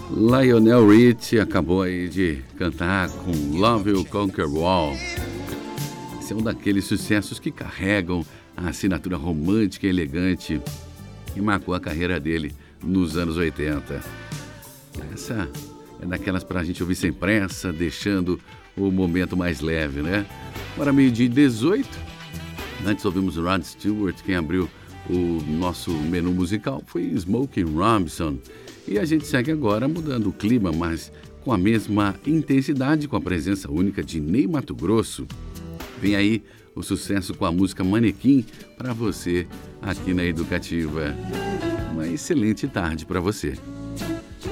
Lionel Richie acabou aí de cantar com Love Will Conquer All. Esse é um daqueles sucessos que carregam a assinatura romântica e elegante que marcou a carreira dele nos anos 80. Essa é daquelas pra gente ouvir sem pressa, deixando o momento mais leve, né? Agora 12:18. Antes ouvimos Rod Stewart. Quem abriu o nosso menu musical foi Smokey Robinson. E a gente segue agora mudando o clima, mas com a mesma intensidade, com a presença única de Ney Matogrosso. Vem aí o sucesso com a música Manequim para você aqui na Educativa. Uma excelente tarde para você.